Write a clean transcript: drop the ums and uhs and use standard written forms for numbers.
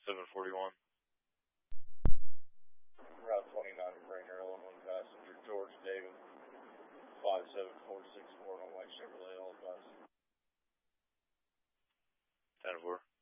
741. Route 29, Brainerd, Illinois passenger, George David, 57464 on White Chevrolet, all advice. 10-4.